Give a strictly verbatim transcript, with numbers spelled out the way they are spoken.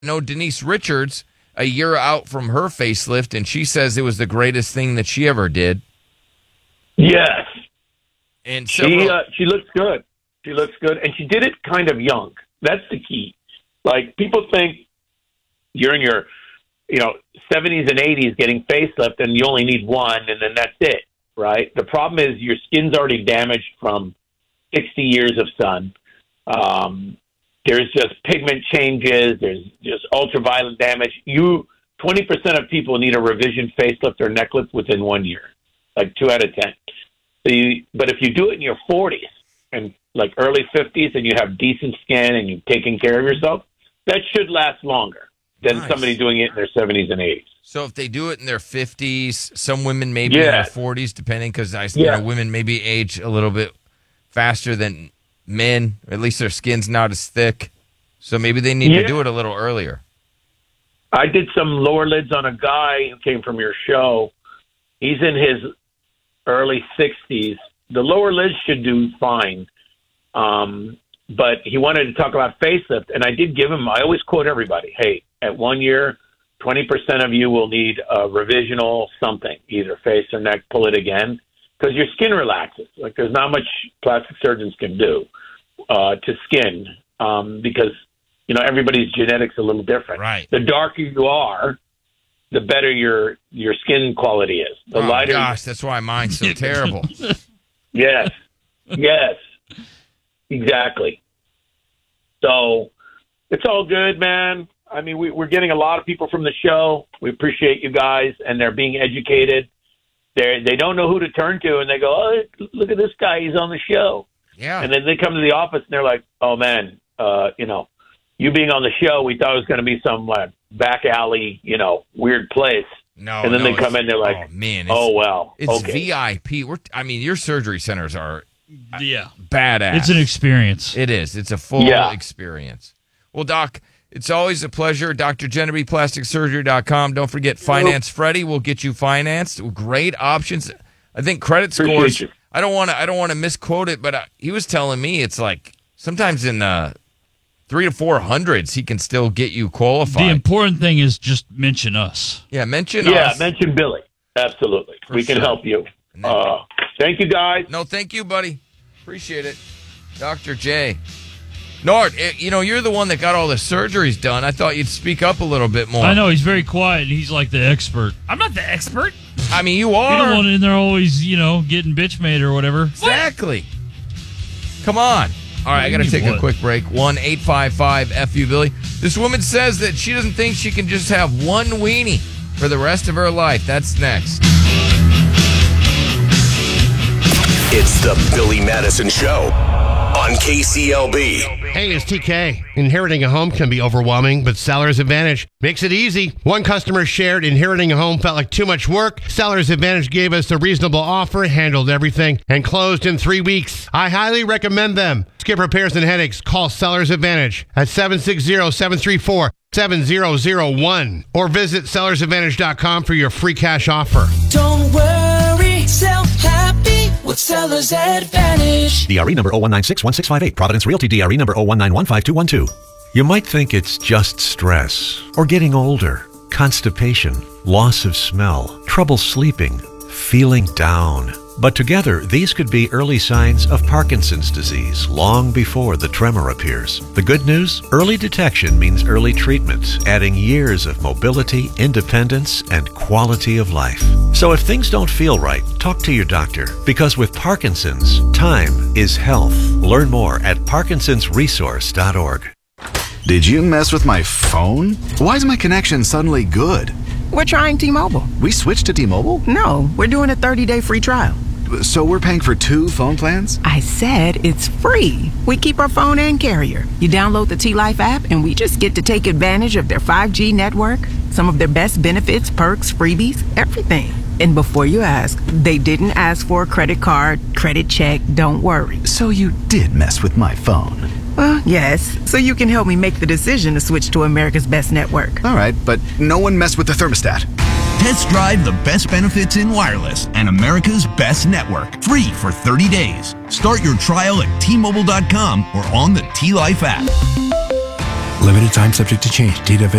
know Denise Richards a year out from her facelift, and she says it was the greatest thing that she ever did. Yes. And several- she, uh, she looks good. She looks good, and she did it kind of young. That's the key. Like, people think you're in your, you know, seventies and eighties getting facelift, and you only need one, and then that's it, right? The problem is your skin's already damaged from sixty years of sun. Um, there's just pigment changes. There's just ultraviolet damage. You, twenty percent of people need a revision facelift or neck lift within one year, like two out of ten. So you, but if you do it in your forties and like early fifties, and you have decent skin and you've taken care of yourself, that should last longer than Nice. somebody doing it in their seventies and eighties. So if they do it in their fifties, some women maybe in Yeah. their forties, depending, because I you Yeah. know, women maybe age a little bit faster than men. At least their skin's not as thick. So maybe they need Yeah. to do it a little earlier. I did some lower lids on a guy who came from your show. He's in his early sixties. The lower lids should do fine. Um, but he wanted to talk about facelift, and I did give him, I always quote everybody, hey, at one year, twenty percent of you will need a revisional something, either face or neck, pull it again, because your skin relaxes. Like, there's not much plastic surgeons can do uh, to skin um, because, you know, everybody's genetics a little different. Right. The darker you are, the better your your skin quality is. The oh, lighter. gosh, that's why mine's so terrible. Yes. Yes. Exactly. So it's all good, man. I mean, we, we're getting a lot of people from the show. We appreciate you guys, and they're being educated. They they don't know who to turn to, and they go, "Oh, look at this guy. He's on the show." Yeah. And then they come to the office, and they're like, "Oh man, uh, you know, you being on the show, we thought it was going to be some like back alley, you know, weird place." No, and then no, they come it's- in, they're like, oh, man, "Oh well, It's okay." V I P. We're, I mean, your surgery centers are Yeah. badass. It's an experience. It is. It's a full Yeah. experience. Well, Doc, it's always a pleasure. D R Genevieve Plastic Surgery dot com. Don't forget, Finance Freddy will get you financed. Great options. I think credit Appreciate scores. you. I don't want to. I don't want to misquote it, but uh, he was telling me it's like sometimes in uh, three to four hundreds, he can still get you qualified. The important thing is just mention us. yeah, mention Yeah, us. mention Billy. Absolutely. For we can sure. help you. And then- Uh, thank you, guys. No, thank you, buddy. Appreciate it. Doctor J. Nord, eh, you know, you're the one that got all the surgeries done. I thought you'd speak up a little bit more. I know he's very quiet. And he's like the expert. I'm not the expert. I mean, you You're the are. one in there always, you know, getting bitch made or whatever. Exactly. Come on. All right, I got to You take a what? quick break. one eight five five F U Billy. This woman says that she doesn't think she can just have one weenie for the rest of her life. That's next. It's the Billy Madison Show on K C L B. Hey, it's T K. Inheriting a home can be overwhelming, but Seller's Advantage makes it easy. One customer shared inheriting a home felt like too much work. Seller's Advantage gave us a reasonable offer, handled everything, and closed in three weeks. I highly recommend them. Skip repairs and headaches. Call Seller's Advantage at seven six zero, seven three four, seven zero zero one or visit sellers advantage dot com for your free cash offer. Don't worry, sell happy with Seller's Advantage. D R E number zero one nine six one six five eight. Providence Realty D R E number zero one nine one five two one two. You might think it's just stress, or getting older, constipation, loss of smell, trouble sleeping, feeling down. But together, these could be early signs of Parkinson's disease long before the tremor appears. The good news? Early detection means early treatment, adding years of mobility, independence, and quality of life. So if things don't feel right, talk to your doctor, because with Parkinson's, time is health. Learn more at parkinsons resource dot org. Did you mess with my phone? Why is my connection suddenly good? We're trying T-Mobile. We switched to T-Mobile? No, we're doing a thirty-day free trial. So we're paying for two phone plans? I said it's free. We keep our phone and carrier. You download the T-Life app and we just get to take advantage of their five G network, some of their best benefits, perks, freebies, everything. And before you ask, they didn't ask for a credit card, credit check, don't worry. So you did mess with my phone? Well, yes, so you can help me make the decision to switch to America's best network. All right, but no one messed with the thermostat. Test drive the best benefits in wireless and America's best network. Free for thirty days. Start your trial at T Mobile dot com or on the T-Life app. Limited time subject to change. Data